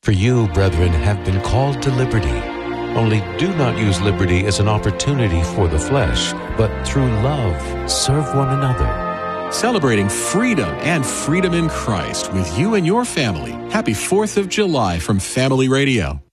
For you, brethren, have been called to liberty. Only do not use liberty as an opportunity for the flesh, but through love serve one another. Celebrating freedom and freedom in Christ with you and your family. Happy 4th of July from Family Radio.